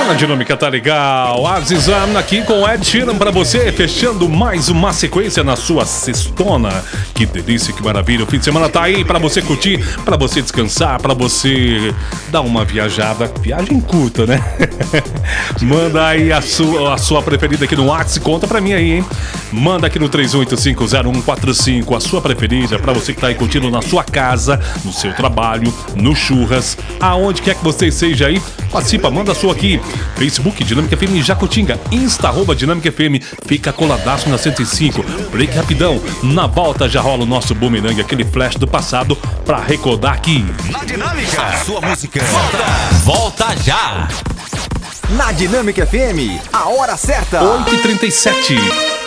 Na dinâmica tá legal. Azizam aqui com Ed Sheeran pra você, fechando mais uma sequência na sua sextona. Que delícia, que maravilha. O fim de semana tá aí pra você curtir, pra você descansar, pra você dar uma viajada. Viagem curta, né? Manda aí a sua preferida aqui no WhatsApp. Conta pra mim aí, hein? Manda aqui no 3850-145 a sua preferida pra você que tá aí curtindo na sua casa, no seu trabalho, no churras, aonde quer que você seja aí. Participa, manda a sua aqui. Facebook Dinâmica FM Jacutinga, Insta Dinâmica FM, fica coladaço na 105. Break rapidão, na volta já rola o nosso boomerang, aquele flash do passado pra recordar aqui. Na Dinâmica, a sua música volta já. Na Dinâmica FM, a hora certa. 8h37.